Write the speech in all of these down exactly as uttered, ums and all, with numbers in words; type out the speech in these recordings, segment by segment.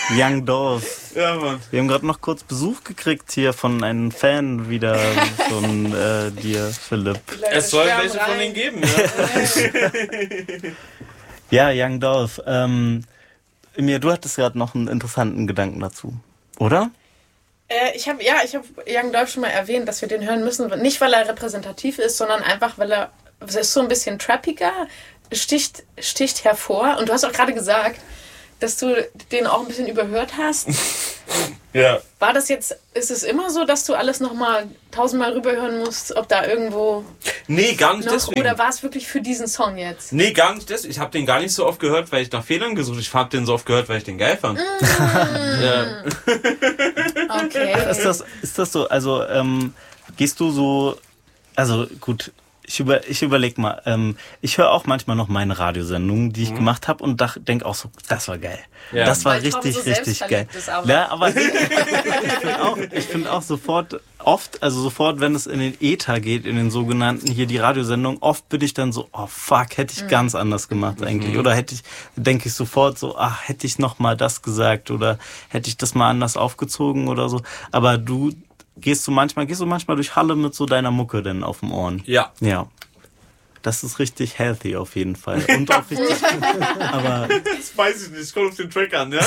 Young Dolph. Ja, Mann. Wir haben gerade noch kurz Besuch gekriegt hier von einem Fan wieder von äh, dir, Philipp. Es soll welche rein. Von denen geben, ja. Ja, Young Dolph. Ähm, Emir, du hattest gerade noch einen interessanten Gedanken dazu, oder? Äh, ich habe ja, ich habe Young Dolph schon mal erwähnt, dass wir den hören müssen. Nicht, weil er repräsentativ ist, sondern einfach, weil er, er ist so ein bisschen trappiger, sticht, sticht hervor. Und du hast auch gerade gesagt, dass du den auch ein bisschen überhört hast. Ja. War das jetzt, ist es immer so, dass du alles nochmal tausendmal rüberhören musst, ob da irgendwo... Nee, gar nicht noch, deswegen. Oder war es wirklich für diesen Song jetzt? Nee, gar nicht deswegen. Ich habe den gar nicht so oft gehört, weil ich nach Fehlern gesucht. Ich habe den so oft gehört, weil ich den geil fand. Mm. Ja. Okay. Ist das, ist das so, also ähm, gehst du so, also gut... Ich, über, ich überleg mal, ähm, ich höre auch manchmal noch meine Radiosendungen, die ich mhm. gemacht habe und denke auch so, das war geil. Ja. Das war Weil richtig, so richtig geil. Ja, aber ich finde auch, ich find auch sofort, oft, also sofort, wenn es in den Äther geht, in den sogenannten, hier die Radiosendung, oft bin ich dann so, oh fuck, hätte ich mhm. ganz anders gemacht eigentlich. Mhm. Oder hätte ich, denke ich sofort so, ach, hätte ich noch mal das gesagt oder hätte ich das mal anders aufgezogen oder so. Aber du... Gehst du manchmal, gehst du manchmal durch Halle mit so deiner Mucke denn auf dem Ohren? Ja. Ja. Das ist richtig healthy auf jeden Fall. Und auch richtig aber das weiß ich nicht, es kommt auf den Track an, ja.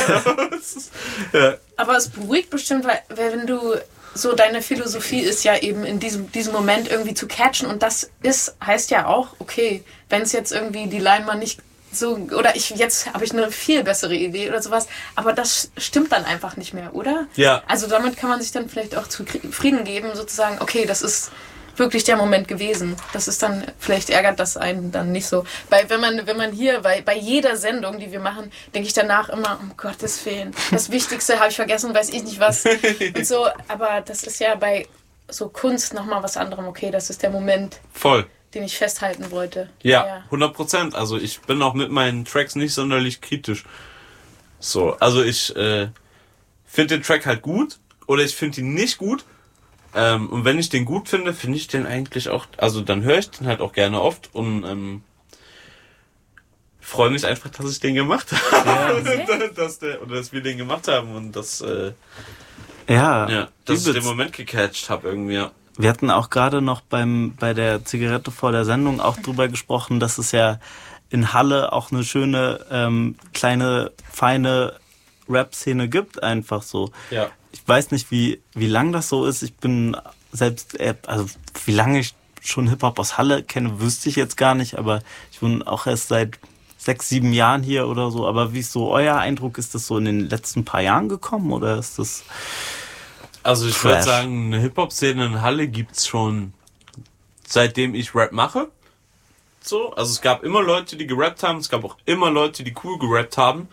ja. Aber es beruhigt bestimmt, weil wenn du so deine Philosophie ist ja eben in diesem, diesem Moment irgendwie zu catchen und das ist, heißt ja auch, okay, wenn es jetzt irgendwie die Line mal nicht so, oder ich, jetzt habe ich eine viel bessere Idee oder sowas, aber das stimmt dann einfach nicht mehr, oder? Ja. Also damit kann man sich dann vielleicht auch zufrieden geben, sozusagen, okay, das ist wirklich der Moment gewesen. Das ist dann, vielleicht ärgert das einen dann nicht so. Weil wenn man, wenn man hier, bei, bei jeder Sendung, die wir machen, denke ich danach immer, um Gottes Willen, das Wichtigste habe ich vergessen, weiß ich nicht was. Und so, aber das ist ja bei so Kunst nochmal was anderem, okay, das ist der Moment. Voll. Den ich festhalten wollte. Ja, ja, hundert Prozent. Also ich bin auch mit meinen Tracks nicht sonderlich kritisch. So, also ich äh, finde den Track halt gut oder ich finde ihn nicht gut. Ähm, und wenn ich den gut finde, finde ich den eigentlich auch, also dann höre ich den halt auch gerne oft und ähm, freue mich einfach, dass ich den gemacht habe. Ja. dass, der, oder dass wir den gemacht haben und dass, äh, ja, ja, dass ich den Moment gecatcht habe irgendwie, ja. Wir hatten auch gerade noch beim bei der Zigarette vor der Sendung auch drüber gesprochen, dass es ja in Halle auch eine schöne, ähm, kleine, feine Rap-Szene gibt, einfach so. Ja. Ich weiß nicht, wie wie lang das so ist. Ich bin selbst, also wie lange ich schon Hip-Hop aus Halle kenne, wüsste ich jetzt gar nicht, aber ich bin auch erst seit sechs, sieben Jahren hier oder so. Aber wie ist so euer Eindruck? Ist das so in den letzten paar Jahren gekommen oder ist das... Also ich würde sagen, eine Hip-Hop-Szene in Halle gibt's schon seitdem ich Rap mache. So, also es gab immer Leute, die gerappt haben, es gab auch immer Leute, die cool gerappt haben.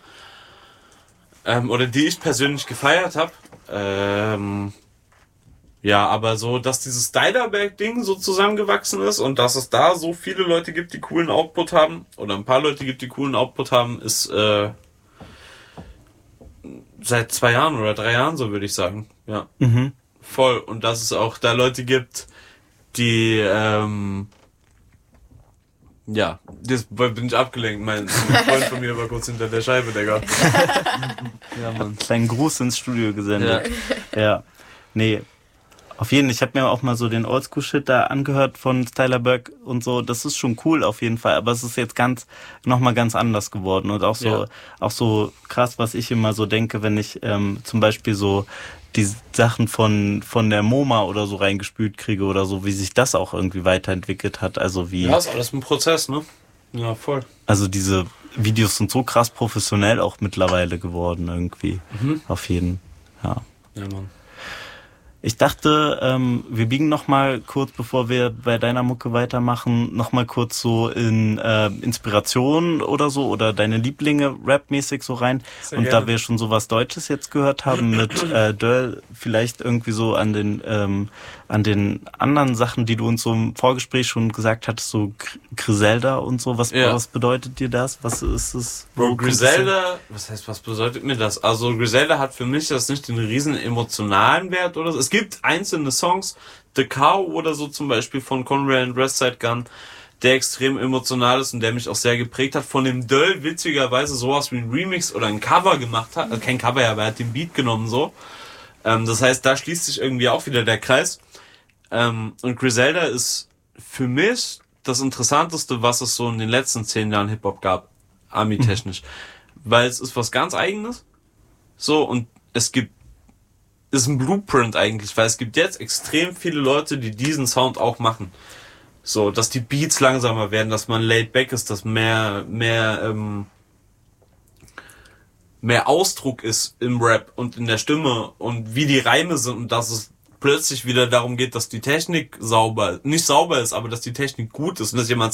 Ähm, oder die ich persönlich gefeiert habe. Ähm, ja, aber so, dass dieses Stylerberg-Ding so zusammengewachsen ist und dass es da so viele Leute gibt, die coolen Output haben, oder ein paar Leute gibt, die coolen Output haben, ist äh, seit zwei Jahren oder drei Jahren so, würde ich sagen. Ja, mhm. Voll. Und dass es auch da Leute gibt, die, ähm, ja, jetzt bin ich abgelenkt. Mein Freund von mir war kurz hinter der Scheibe, Digga. Ja, Mann. Kleinen Gruß ins Studio gesendet. Ja. Ja. Nee. Auf jeden Fall, ich habe mir auch mal so den Oldschool-Shit da angehört von Stylerberg und so. Das ist schon cool auf jeden Fall, aber es ist jetzt ganz, nochmal ganz anders geworden und auch so, ja. auch so krass, was ich immer so denke, wenn ich ähm, zum Beispiel so die Sachen von von der MoMA oder so reingespült kriege oder so, wie sich das auch irgendwie weiterentwickelt hat. Also wie. Ja, ist alles ein Prozess, ne? Ja, voll. Also diese Videos sind so krass professionell auch mittlerweile geworden irgendwie. Mhm. Auf jeden, ja. Ja, Mann. Ich dachte, ähm, wir biegen noch mal kurz, bevor wir bei deiner Mucke weitermachen, noch mal kurz so in äh, Inspiration oder so oder deine Lieblinge rapmäßig so rein. Sehr und gerne. Da wir schon so was Deutsches jetzt gehört haben mit äh, Döll, vielleicht irgendwie so an den ähm, an den anderen Sachen, die du uns so im Vorgespräch schon gesagt hattest, so Griselda und so. Was, ja. was bedeutet dir das? Was ist es? Bro, Griselda, was heißt, was bedeutet mir das? Also Griselda hat für mich das nicht den riesen emotionalen Wert oder so. Es gibt einzelne Songs, The Cow oder so zum Beispiel von Conway and Westside Gun, der extrem emotional ist und der mich auch sehr geprägt hat, von dem Döll witzigerweise sowas wie ein Remix oder ein Cover gemacht hat, also kein Cover, aber er hat den Beat genommen so. Ähm, das heißt, da schließt sich irgendwie auch wieder der Kreis. Ähm, und Griselda ist für mich das Interessanteste, was es so in den letzten zehn Jahren Hip-Hop gab, Army-technisch. Mhm. Weil es ist was ganz Eigenes. So, und es gibt, ist ein Blueprint eigentlich, weil es gibt jetzt extrem viele Leute, die diesen Sound auch machen. So, dass die Beats langsamer werden, dass man laid back ist, dass mehr, mehr, ähm, mehr Ausdruck ist im Rap und in der Stimme und wie die Reime sind und dass es plötzlich wieder darum geht, dass die Technik sauber, nicht sauber ist, aber dass die Technik gut ist und dass jemand